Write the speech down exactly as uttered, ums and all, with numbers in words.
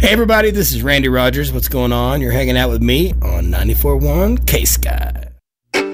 Hey everybody, this is Randy Rogers. What's going on? You're hanging out with me on ninety-four point one K-Sky.